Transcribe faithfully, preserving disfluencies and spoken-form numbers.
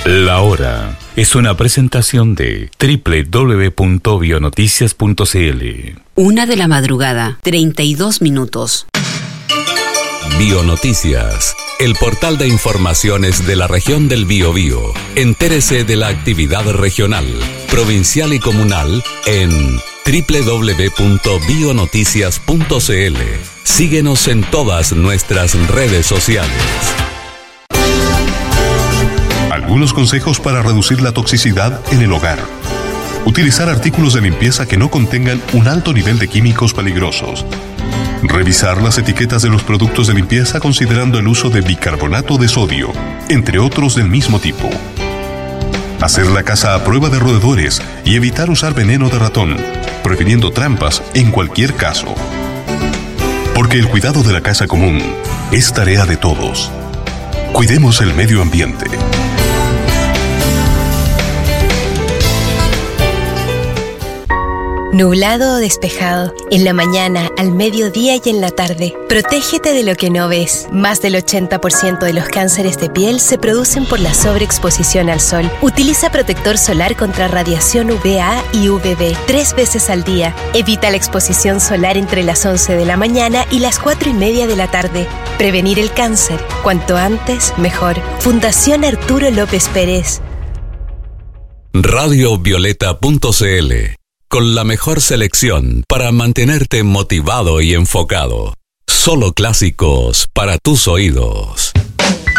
La Hora es una presentación de doble u doble u doble u punto bionoticias punto c l. Una de la madrugada, treinta y dos minutos. Bionoticias, el portal de informaciones de la región del Biobío. Entérese de la actividad regional, provincial y comunal en doble u doble u doble u punto bionoticias punto c l. Síguenos en todas nuestras redes sociales. Algunos consejos para reducir la toxicidad en el hogar. Utilizar artículos de limpieza que no contengan un alto nivel de químicos peligrosos. Revisar las etiquetas de los productos de limpieza considerando el uso de bicarbonato de sodio, entre otros del mismo tipo. Hacer la casa a prueba de roedores y evitar usar veneno de ratón, previniendo trampas en cualquier caso. Porque el cuidado de la casa común es tarea de todos. Cuidemos el medio ambiente. Nublado o despejado, en la mañana, al mediodía y en la tarde. Protégete de lo que no ves. Más del ochenta por ciento de los cánceres de piel se producen por la sobreexposición al sol. Utiliza protector solar contra radiación U V A y U V B tres veces al día. Evita la exposición solar entre las once de la mañana y las cuatro y media de la tarde. Prevenir el cáncer. Cuanto antes, mejor. Fundación Arturo López Pérez. radio violeta punto c l, con la mejor selección para mantenerte motivado y enfocado. Solo clásicos para tus oídos.